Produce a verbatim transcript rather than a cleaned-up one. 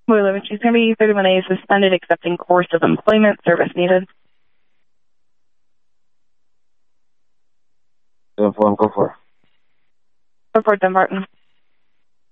Boiler, she's going to be thirty-one A suspended accepting course of employment, service needed. Go for it, go for it. Go for it, Dunbarton.